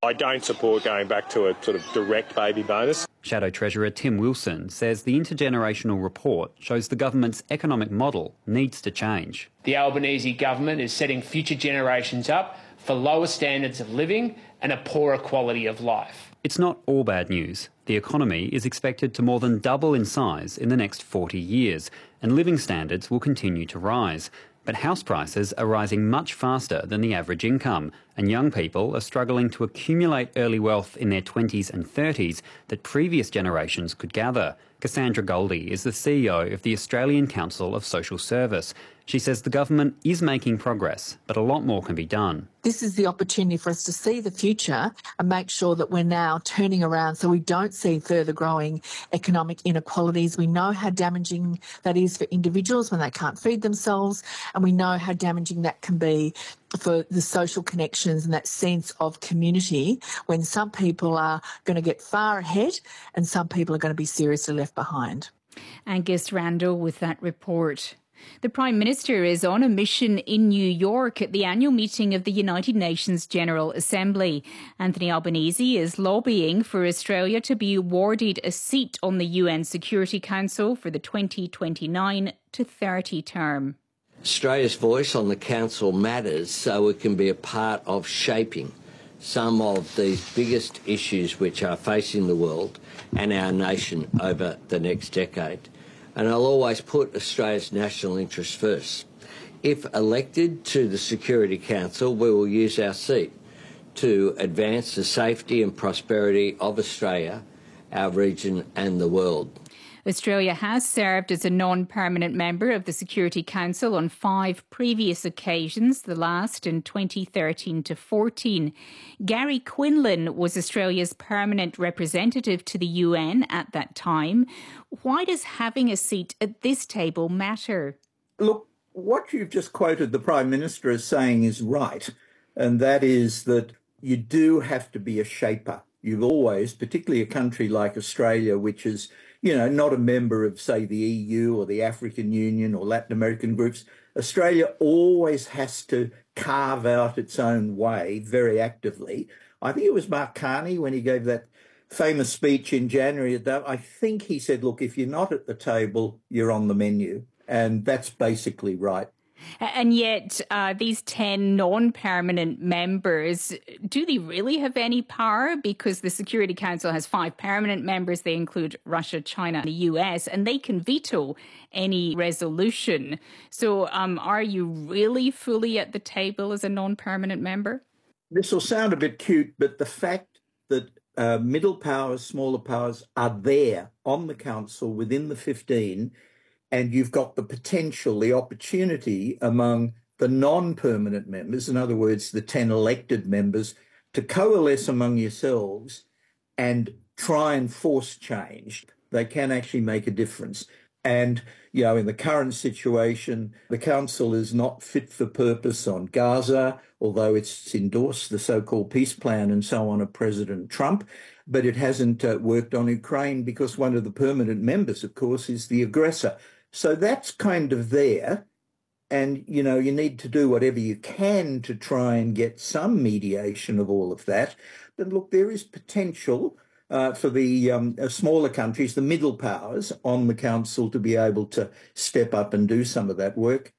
I don't support going back to a sort of direct baby bonus. Shadow Treasurer Tim Wilson says the intergenerational report shows the government's economic model needs to change. The Albanese government is setting future generations up for lower standards of living and a poorer quality of life. It's not all bad news. The economy is expected to more than double in size in the next 40 years, and living standards will continue to rise. But house prices are rising much faster than the average income, and young people are struggling to accumulate early wealth in their 20s and 30s that previous generations could gather. Cassandra Goldie is the CEO of the Australian Council of Social Service. She says the government is making progress, but a lot more can be done. This is the opportunity for us to see the future and make sure that we're now turning around so we don't see further growing economic inequalities. We know how damaging that is for individuals when they can't feed themselves, and we know how damaging that can be for the social connections and that sense of community when some people are going to get far ahead and some people are going to be seriously left behind. Angus Randall with that report. The Prime Minister is on a mission in New York at the annual meeting of the United Nations General Assembly. Anthony Albanese is lobbying for Australia to be awarded a seat on the UN Security Council for the 2029 to 30 term. Australia's voice on the Council matters so it can be a part of shaping some of these biggest issues which are facing the world and our nation over the next decade. And I'll always put Australia's national interest first. If elected to the Security Council, we will use our seat to advance the safety and prosperity of Australia, our region and the world. Australia has served as a non-permanent member of the Security Council on 5 previous occasions, the last in 2013 to 14. Gary Quinlan was Australia's permanent representative to the UN at that time. Why does having a seat at this table matter? Look, what you've just quoted the Prime Minister as saying is right, and that is that you do have to be a shaper. You've always, particularly a country like Australia, which is not a member of, say, the EU or the African Union or Latin American groups. Australia always has to carve out its own way very actively. I think it was Mark Carney when he gave that famous speech in January. I think he said, look, if you're not at the table, you're on the menu. And that's basically right. And yet these 10 non-permanent members, do they really have any power? Because the Security Council has 5 permanent members. They include Russia, China and the US, and they can veto any resolution. So are you really fully at the table as a non-permanent member? This will sound a bit cute, but the fact that middle powers, smaller powers are there on the council within the 15, and you've got the potential, the opportunity among the non-permanent members, in other words, the 10 elected members, to coalesce among yourselves and try and force change. They can actually make a difference. And, in the current situation, the council is not fit for purpose on Gaza, although it's endorsed the so-called peace plan and so on of President Trump, but it hasn't worked on Ukraine because one of the permanent members, of course, is the aggressor. So that's kind of there. And, you need to do whatever you can to try and get some mediation of all of that. But look, there is potential for the smaller countries, the middle powers on the council to be able to step up and do some of that work.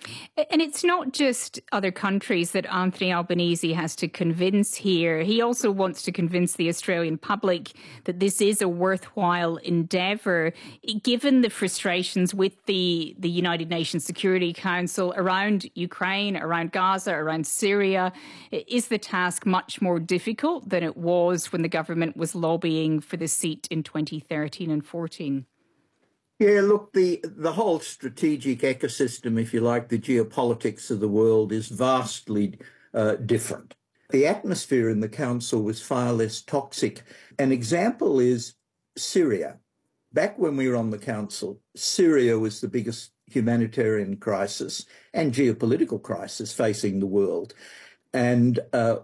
And it's not just other countries that Anthony Albanese has to convince here. He also wants to convince the Australian public that this is a worthwhile endeavour. Given the frustrations with the United Nations Security Council around Ukraine, around Gaza, around Syria, is the task much more difficult than it was when the government was lobbying for the seat in 2013 and 14? Yeah, look, the whole strategic ecosystem, if you like, the geopolitics of the world is vastly different. The atmosphere in the council was far less toxic. An example is Syria. Back when we were on the council, Syria was the biggest humanitarian crisis and geopolitical crisis facing the world. And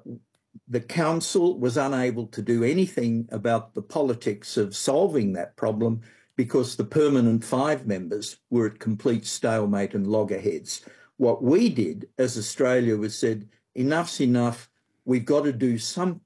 the council was unable to do anything about the politics of solving that problem because the permanent 5 members were at complete stalemate and loggerheads. What we did as Australia was said, enough's enough, we've got to do something